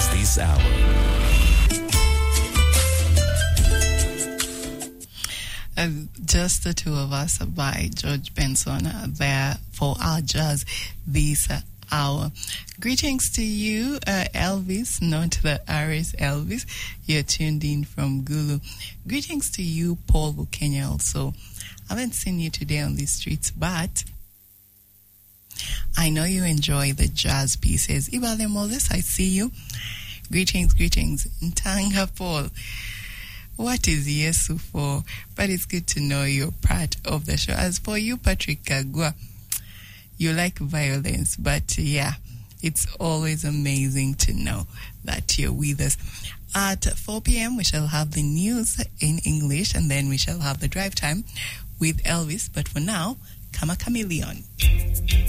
Jazz this hour. Just the two of us by George Benson there for our jazz this hour. Greetings to you, Elvis, not the Aris Elvis. You're tuned in from Gulu. Greetings to you, Paul Bukenya also. I haven't seen you today on the streets, but I know you enjoy the jazz pieces. Ibale Moses, I see you. Greetings. Ntanga Paul. What is Yesu for? But it's good to know you're part of the show. As for you, Patrick Kagwa, you like violence, but yeah, it's always amazing to know that you're with us. At 4 p.m., we shall have the news in English, and then we shall have the drive time with Elvis. But for now, Kama Chameleon.